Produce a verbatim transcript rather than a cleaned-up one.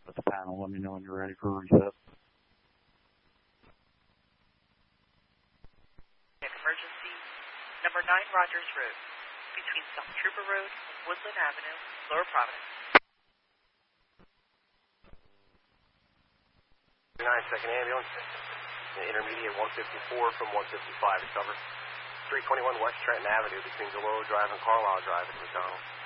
at the panel. Let me know when you're ready for a reset. Emergency. Number nine Rogers Road, between South Trooper Road and Woodland Avenue, Lower Providence. nine second ambulance. The intermediate one fifty-four from one fifty-five to cover. three twenty-one West Trenton Avenue between Deloro Drive and Carlisle Drive at McDonald.